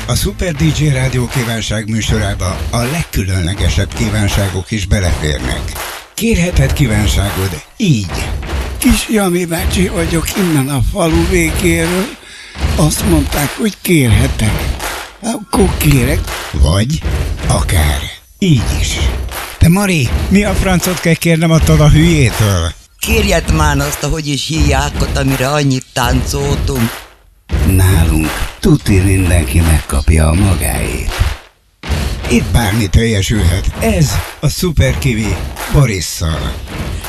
A Super DJ Rádió kívánság műsorába a legkülönlegesebb kívánságok is beleférnek. Kérheted kívánságod így. Kis Jami bácsi vagyok innen a falu végéről. Azt mondták, hogy kérhetek. Akkor kérek. Vagy akár így is. Te Mari, mi a francot kell kérnem attól a hülyétől? Kérjed már azt, ahogy is híjákat, amire annyit táncoltunk. Nálunk tuti mindenki megkapja a magáét. Itt bármi teljesülhet. Ez a Super Kiwi Borisszal.